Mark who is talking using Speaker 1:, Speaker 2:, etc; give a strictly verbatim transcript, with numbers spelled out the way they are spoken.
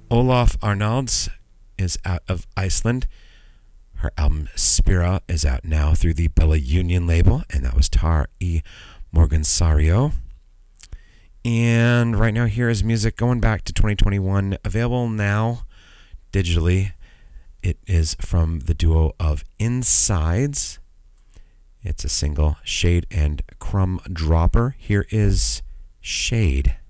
Speaker 1: Olaf Arnalds is out of Iceland. Her album Spira is out now through the Bella Union label, and that was Tar E Morgansario. And right now here is music going back to twenty twenty-one, available now digitally. It is from the duo of Insides. It's a single, Shade and Crumb Dropper. Here is Shade.